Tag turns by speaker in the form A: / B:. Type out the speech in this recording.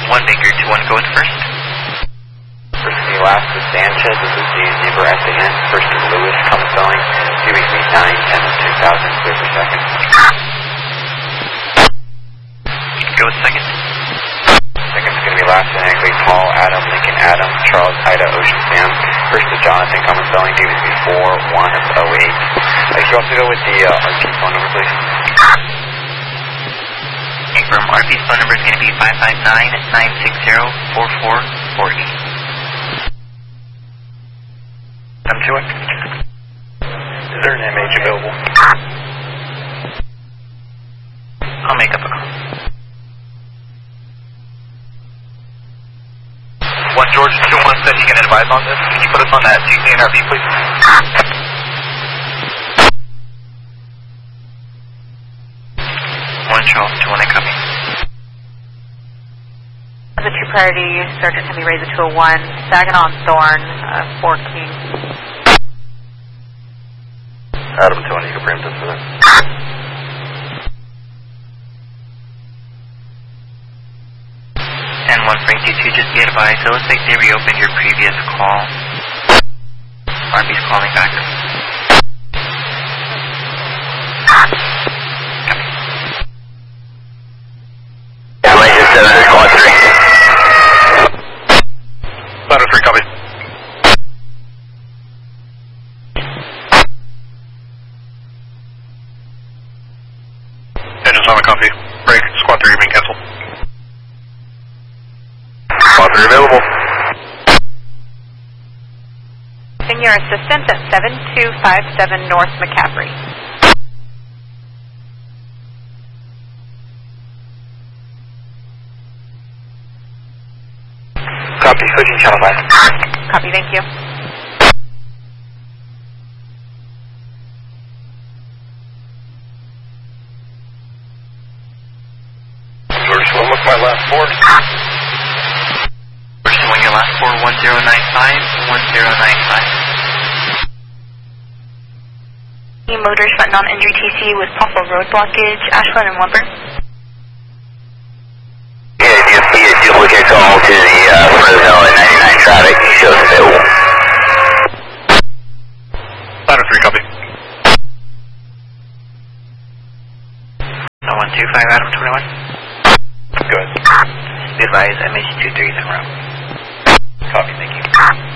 A: 1 Baker 2-1, go with first.
B: First to me last is Sanchez, this is the Zebra at the end. First is Lewis, comes filling, QBC 9, 10 of 2000, clear for second.
A: Go with second.
B: Second's going to be last and Angley, Paul, Adam, Lincoln, Adam, Charles, Ida, Ocean, Sam. First is Jonathan, comes filling, QBC 4, 1 of 08. Could you also go with the RP phone number, please?
A: Confirm, RP's phone number is going to be 559-960-4448.
B: Come to it. Is there an MH available?
A: I'll make up a call.
C: 1 George 2-1 said you can advise on this. Can you put us on that GCNRB, please?
A: 1 Charles 2-1, I copy.
D: The 2 priority, Sergeant can be raised to a 1. Saginaw and Thorn, 14.
B: Adam, 20, you can preempt us for that.
A: And 1 Frank D2, just be advised, it looks like they reopened your previous call. RP's calling back.
B: Malaysia 7, squad 3.
C: Ladder 3, copy. Engines on a copy. Break, squad 3, being canceled. Squad 3 available.
D: Senior assistant at 7257 North McCaffrey.
B: Copy, switching channel 5.
D: Copy, thank you.
B: George, one with my last 4.
A: George 2-1, your last 4, 1095, 1095.
D: Motors front non-injury TC with possible road blockage, Ashland and Whumper.
B: Duplicate call to the Fresno and 99 traffic, shows available.
C: Ladder 3, copy.
A: 125, Adam 21.
B: Good.
A: Be advised, MH23 is en route.
B: Copy, thank you.